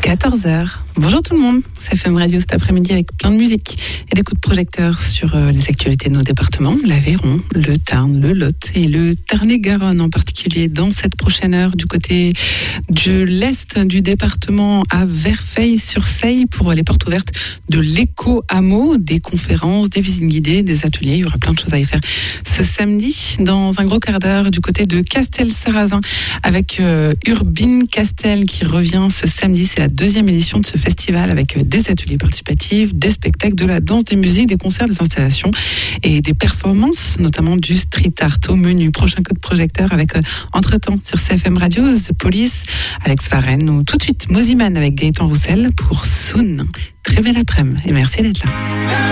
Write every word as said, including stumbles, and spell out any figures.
quatorze heures. Bonjour tout le monde, c'est F M Radio cet après-midi avec plein de musique et des coups de projecteur sur euh, les actualités de nos départements, l'Aveyron, le Tarn, le Lot et le Tarn-et-Garonne en particulier dans cette prochaine heure du côté de l'est du département à Verfeil-sur-Seille pour les portes ouvertes de l'éco-hameau, des conférences, des visites guidées, des ateliers, il y aura plein de choses à y faire ce samedi dans un gros quart d'heure du côté de Castel-Sarrazin avec euh, Urbine Castel qui revient ce samedi, c'est la deuxième édition de ce festival avec des ateliers participatifs, des spectacles, de la danse, des musiques, des concerts, des installations et des performances, notamment du street art au menu. Prochain coup de projecteur avec euh, Entre-temps sur C F M Radio, The Police, Alex Varenne ou tout de suite Moziman avec Gaëtan Roussel pour Soon. Très belle après-midi et merci d'être là.